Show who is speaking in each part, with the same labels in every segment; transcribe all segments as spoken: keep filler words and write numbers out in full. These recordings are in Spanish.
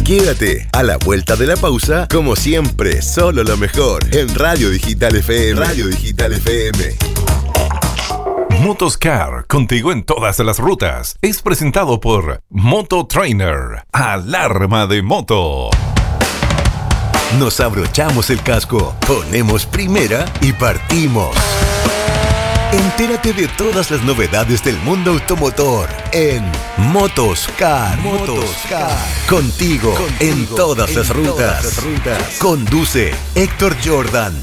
Speaker 1: Quédate a la vuelta de la pausa, como siempre, solo lo mejor en Radio Digital F M. Radio Digital F M.
Speaker 2: Motoscar, contigo en todas las rutas. Es presentado por Moto Trainer, alarma de moto.
Speaker 1: Nos abrochamos el casco, ponemos primera y partimos. Entérate de todas las novedades del mundo automotor en Motoscar. Motoscar. Contigo, Contigo en todas, en las, rutas. todas las rutas. Conduce Héctor Jordan.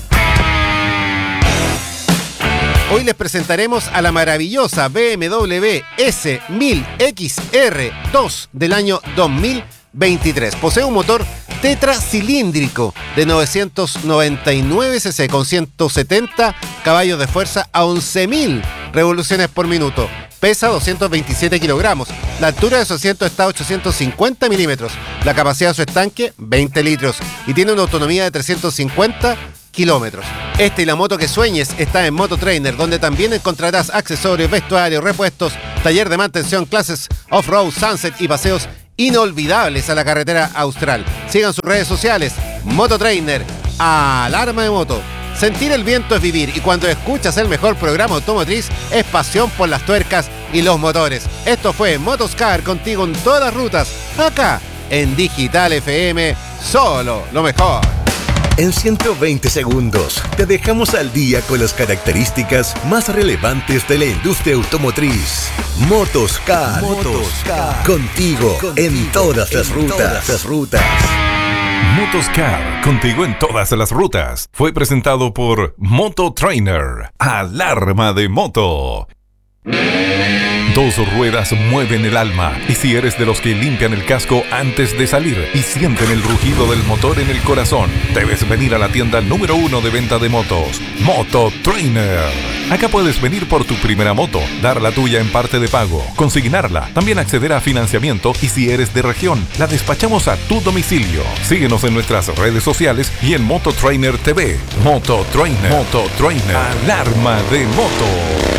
Speaker 3: Hoy les presentaremos a la maravillosa B M W S mil X R dos del año dos mil veintitrés. Posee un motor tetracilíndrico de novecientos noventa y nueve cc con ciento setenta caballos de fuerza a once mil revoluciones por minuto. Pesa doscientos veintisiete kilogramos. La altura de su asiento está a ochocientos cincuenta milímetros. La capacidad de su estanque, veinte litros. Y tiene una autonomía de trescientos cincuenta kilómetros. Esta y la moto que sueñes está en Moto Trainer, donde también encontrarás accesorios, vestuario, repuestos, taller de mantención, clases off-road, sunset y paseos inolvidables a la carretera austral. Sigan sus redes sociales, Moto Trainer, alarma de moto. Sentir el viento es vivir, y cuando escuchas el mejor programa automotriz es pasión por las tuercas y los motores. Esto fue Motoscar, contigo en todas las rutas, acá en Digital F M, solo lo mejor.
Speaker 1: En ciento veinte segundos te dejamos al día con las características más relevantes de la industria automotriz. Motoscar, Motoscar. Contigo, contigo en todas las en rutas. Todas las rutas.
Speaker 2: Motoscar, contigo en todas las rutas. Fue presentado por Moto Trainer, alarma de moto. Dos ruedas mueven el alma, y si eres de los que limpian el casco antes de salir y sienten el rugido del motor en el corazón, debes venir a la tienda número uno de venta de motos, Moto Trainer. Acá puedes venir por tu primera moto, dar la tuya en parte de pago, consignarla, también acceder a financiamiento, y si eres de región, la despachamos a tu domicilio. Síguenos en nuestras redes sociales y en Moto Trainer T V. Moto Trainer, Moto Trainer, alarma de moto.